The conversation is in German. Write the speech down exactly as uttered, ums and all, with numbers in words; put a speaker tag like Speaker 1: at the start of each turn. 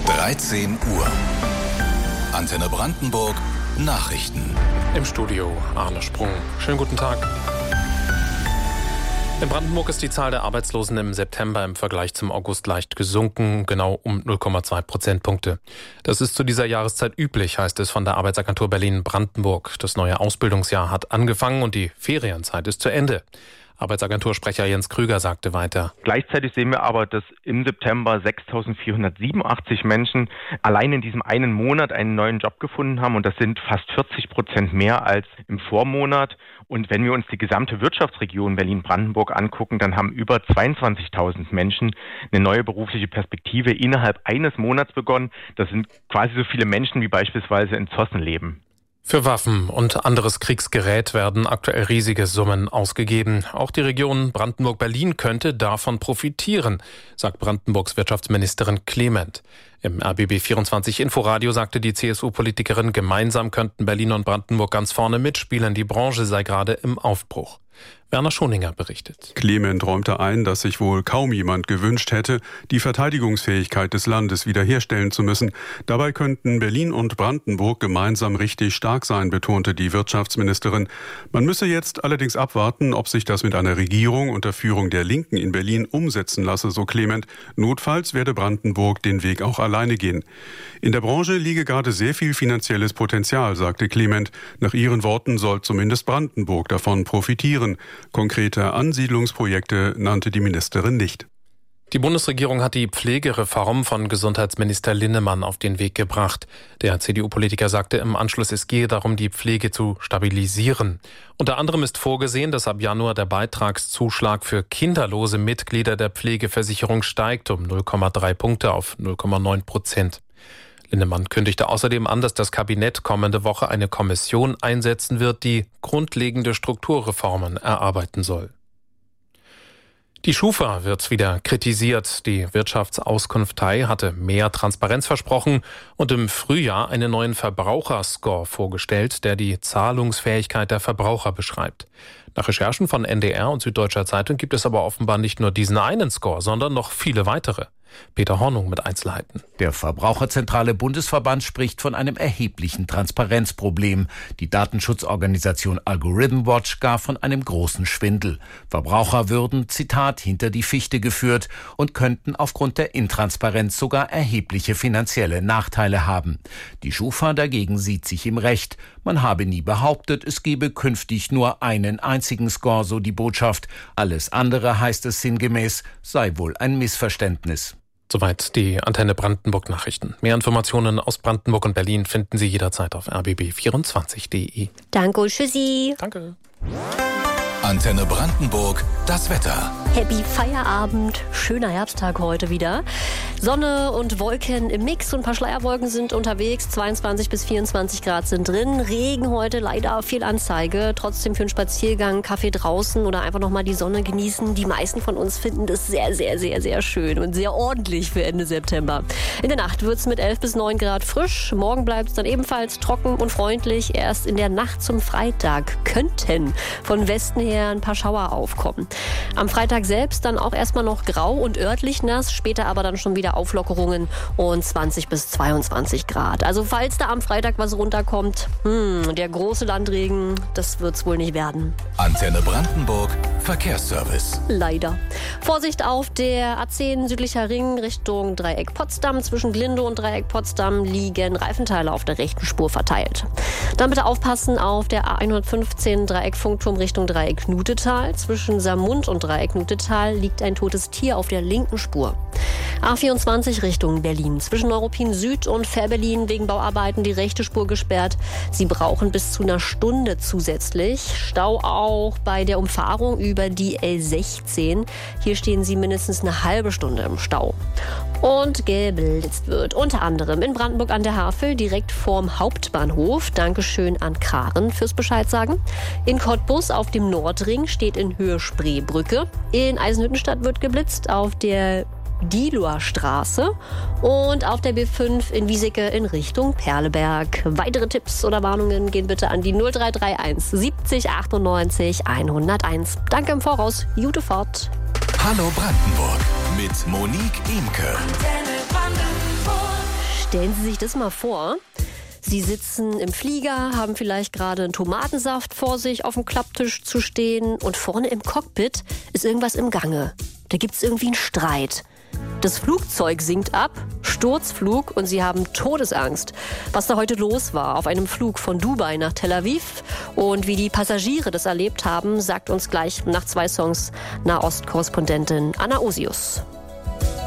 Speaker 1: dreizehn Uhr. Antenne Brandenburg Nachrichten.
Speaker 2: Im Studio Arne Sprung. Schönen guten Tag. In Brandenburg ist die Zahl der Arbeitslosen im September im Vergleich zum August leicht gesunken, genau um null Komma zwei Prozentpunkte. Das ist zu dieser Jahreszeit üblich, heißt es von der Arbeitsagentur Berlin-Brandenburg. Das neue Ausbildungsjahr hat angefangen und die Ferienzeit ist zu Ende. Arbeitsagentursprecher Jens Krüger sagte weiter.
Speaker 3: Gleichzeitig sehen wir aber, dass im September sechstausendvierhundertsiebenundachtzig Menschen allein in diesem einen Monat einen neuen Job gefunden haben und das sind fast vierzig Prozent mehr als im Vormonat. Und wenn wir uns die gesamte Wirtschaftsregion Berlin-Brandenburg angucken, dann haben über zweiundzwanzigtausend Menschen eine neue berufliche Perspektive innerhalb eines Monats begonnen. Das sind quasi so viele Menschen wie beispielsweise in Zossen leben.
Speaker 2: Für Waffen und anderes Kriegsgerät werden aktuell riesige Summen ausgegeben. Auch die Region Brandenburg-Berlin könnte davon profitieren, sagt Brandenburgs Wirtschaftsministerin Clement. Im R B B vierundzwanzig Inforadio sagte die C S U-Politikerin, gemeinsam könnten Berlin und Brandenburg ganz vorne mitspielen. Die Branche sei gerade im Aufbruch. Werner Schoninger berichtet.
Speaker 4: Clement räumte ein, dass sich wohl kaum jemand gewünscht hätte, die Verteidigungsfähigkeit des Landes wiederherstellen zu müssen. Dabei könnten Berlin und Brandenburg gemeinsam richtig stark sein, betonte die Wirtschaftsministerin. Man müsse jetzt allerdings abwarten, ob sich das mit einer Regierung unter Führung der Linken in Berlin umsetzen lasse, so Clement. Notfalls werde Brandenburg den Weg auch alleine gehen. In der Branche liege gerade sehr viel finanzielles Potenzial, sagte Clement. Nach ihren Worten soll zumindest Brandenburg davon profitieren. Konkrete Ansiedlungsprojekte nannte die Ministerin nicht.
Speaker 2: Die Bundesregierung hat die Pflegereform von Gesundheitsminister Linnemann auf den Weg gebracht. Der C D U-Politiker sagte im Anschluss, es gehe darum, die Pflege zu stabilisieren. Unter anderem ist vorgesehen, dass ab Januar der Beitragszuschlag für kinderlose Mitglieder der Pflegeversicherung steigt um null Komma drei Punkte auf null Komma neun Prozent. Linnemann kündigte außerdem an, dass das Kabinett kommende Woche eine Kommission einsetzen wird, die grundlegende Strukturreformen erarbeiten soll. Die Schufa wird wieder kritisiert. Die Wirtschaftsauskunftei hatte mehr Transparenz versprochen und im Frühjahr einen neuen Verbraucherscore vorgestellt, der die Zahlungsfähigkeit der Verbraucher beschreibt. Nach Recherchen von N D R und Süddeutscher Zeitung gibt es aber offenbar nicht nur diesen einen Score, sondern noch viele weitere. Peter Hornung mit Einzelheiten.
Speaker 5: Der Verbraucherzentrale Bundesverband spricht von einem erheblichen Transparenzproblem. Die Datenschutzorganisation Algorithm Watch gar von einem großen Schwindel. Verbraucher würden, Zitat, hinter die Fichte geführt und könnten aufgrund der Intransparenz sogar erhebliche finanzielle Nachteile haben. Die Schufa dagegen sieht sich im Recht. Man habe nie behauptet, es gebe künftig nur einen einzigen Score, so die Botschaft. Alles andere, heißt es sinngemäß, sei wohl ein Missverständnis.
Speaker 2: Soweit die Antenne Brandenburg Nachrichten. Mehr Informationen aus Brandenburg und Berlin finden Sie jederzeit auf r b b vierundzwanzig punkt d e.
Speaker 6: Danke, tschüssi.
Speaker 2: Danke.
Speaker 1: Antenne Brandenburg, das Wetter.
Speaker 6: Happy Feierabend. Schöner Herbsttag heute wieder. Sonne und Wolken im Mix und ein paar Schleierwolken sind unterwegs. zweiundzwanzig bis vierundzwanzig Grad sind drin. Regen heute leider viel Anzeige. Trotzdem für einen Spaziergang, Kaffee draußen oder einfach nochmal die Sonne genießen. Die meisten von uns finden das sehr, sehr, sehr, sehr schön und sehr ordentlich für Ende September. In der Nacht wird es mit elf bis neun Grad frisch. Morgen bleibt es dann ebenfalls trocken und freundlich. Erst in der Nacht zum Freitag könnten von Westen her ein paar Schauer aufkommen. Am Freitag selbst dann auch erstmal noch grau und örtlich nass, später aber dann schon wieder Auflockerungen und zwanzig bis zweiundzwanzig Grad. Also falls da am Freitag was runterkommt, hm, der große Landregen, das wird's wohl nicht werden.
Speaker 1: Antenne Brandenburg, Verkehrsservice.
Speaker 6: Leider. Vorsicht auf der A zehn südlicher Ring Richtung Dreieck Potsdam. Zwischen Glinde und Dreieck Potsdam liegen Reifenteile auf der rechten Spur verteilt. Dann bitte aufpassen auf der A hundertfünfzehn Dreieck Funkturm Richtung Dreieck Nutetal. Zwischen Samund und Dreieck Nutetal liegt ein totes Tier auf der linken Spur. A vierundzwanzig Richtung Berlin. Zwischen Neuruppin Süd und Fährberlin wegen Bauarbeiten die rechte Spur gesperrt. Sie brauchen bis zu einer Stunde zusätzlich. Stau auch bei der Umfahrung über die L sechzehn. Hier stehen Sie mindestens eine halbe Stunde im Stau. Und geblitzt wird unter anderem in Brandenburg an der Havel direkt vorm Hauptbahnhof. Dankeschön an Karen fürs Bescheid sagen. In Cottbus auf dem Nordring steht in Höhe Spreebrücke. In Eisenhüttenstadt wird geblitzt auf der Diehloer Straße und auf der B fünf in Wieseke in Richtung Perleberg. Weitere Tipps oder Warnungen gehen bitte an die null drei drei eins siebzig achtundneunzig hunderteins. Danke im Voraus, gute Fahrt.
Speaker 1: Hallo Brandenburg mit Monique Imke.
Speaker 7: Antenne Brandenburg.
Speaker 6: Stellen Sie sich das mal vor. Sie sitzen im Flieger, haben vielleicht gerade einen Tomatensaft vor sich auf dem Klapptisch zu stehen und vorne im Cockpit ist irgendwas im Gange. Da gibt es irgendwie einen Streit. Das Flugzeug sinkt ab, Sturzflug und Sie haben Todesangst. Was da heute los war auf einem Flug von Dubai nach Tel Aviv und wie die Passagiere das erlebt haben, sagt uns gleich nach zwei Songs Nahost-Korrespondentin Anna Osius.